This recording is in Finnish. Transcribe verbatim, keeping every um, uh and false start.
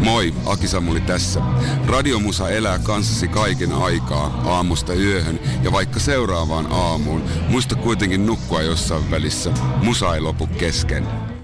Moi, Aki Samuli tässä. Radiomusa elää kanssasi kaiken aikaa, aamusta yöhön ja vaikka seuraavaan aamuun. Muista kuitenkin nukkua jossain välissä. Musa ei lopu kesken.